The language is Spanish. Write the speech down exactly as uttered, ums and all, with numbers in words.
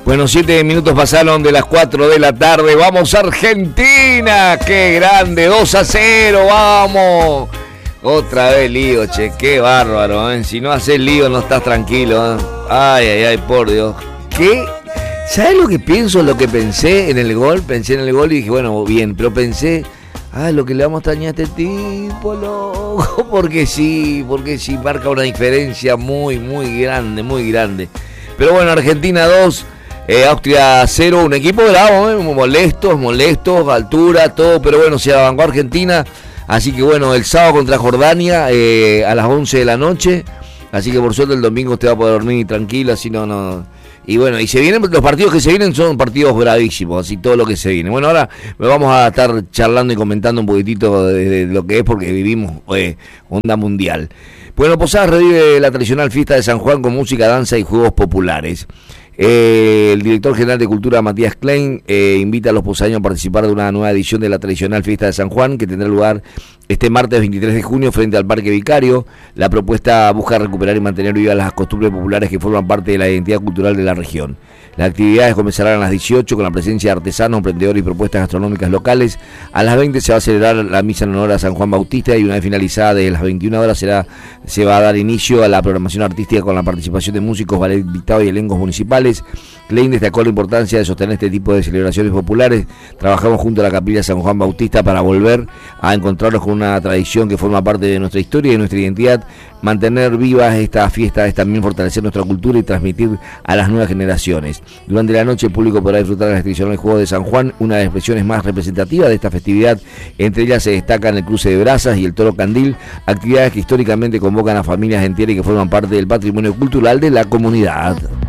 Bueno, siete minutos pasaron de las cuatro de la tarde. ¡Vamos Argentina! ¡Qué grande! dos a cero, ¡vamos! Otra vez lío, che, qué bárbaro, ¿eh? Si no haces lío no estás tranquilo, ¿eh? Ay, ay, ay, por Dios. ¿Qué? ¿Sabes lo que pienso? Lo que pensé en el gol. Pensé en el gol y dije, bueno, bien, pero pensé... Ah, lo que le vamos a extrañar a este tipo, loco. Porque sí, porque sí, marca una diferencia muy, muy grande, muy grande. Pero bueno, Argentina dos, eh, Austria cero, un equipo bravo, eh, molestos, molestos, altura, todo, pero bueno, se avangó Argentina. Así que bueno, el sábado contra Jordania eh, a las once de la noche. Así que por suerte el domingo usted va a poder dormir tranquilo, así no, no... Y bueno, y se vienen, los partidos que se vienen son partidos bravísimos, así todo lo que se viene. Bueno, ahora me vamos a estar charlando y comentando un poquitito de, de lo que es, porque vivimos eh, onda mundial. Bueno, Posadas revive la tradicional fiesta de San Juan con música, danza y juegos populares. Eh, el director general de Cultura, Matías Klein, eh, invita a los posadeños a participar de una nueva edición de la tradicional fiesta de San Juan, que tendrá lugar este martes veintitrés de junio frente al Parque Vicario. La propuesta busca recuperar y mantener vivas las costumbres populares que forman parte de la identidad cultural de la región. Las actividades comenzarán a las dieciocho con la presencia de artesanos, emprendedores y propuestas gastronómicas locales. A las veinte se va a celebrar la misa en honor a San Juan Bautista, y una vez finalizada de las veintiuna horas será, se va a dar inicio a la programación artística con la participación de músicos, ballet invitados y elencos municipales. Klein destacó la importancia de sostener este tipo de celebraciones populares. Trabajamos junto a la capilla San Juan Bautista para volver a encontrarnos con una tradición que forma parte de nuestra historia y de nuestra identidad. Mantener vivas esta fiesta es también fortalecer nuestra cultura y transmitir a las nuevas generaciones. Durante la noche el público podrá disfrutar de las tradicionales juegos de San Juan, una de las expresiones más representativas de esta festividad. Entre ellas se destacan el cruce de brasas y el toro candil, actividades que históricamente convocan a familias enteras y que forman parte del patrimonio cultural de la comunidad.